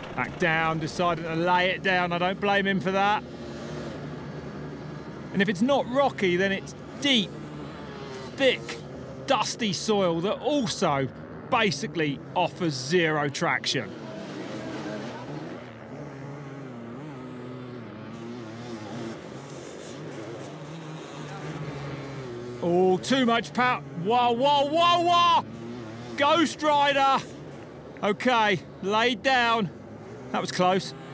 Back down, decided to lay it down. I don't blame him for that. And if it's not rocky, then it's deep, thick, dusty soil that also basically offers zero traction. Oh, too much power. Whoa, whoa, whoa, whoa! Ghost Rider! Okay, laid down. That was close.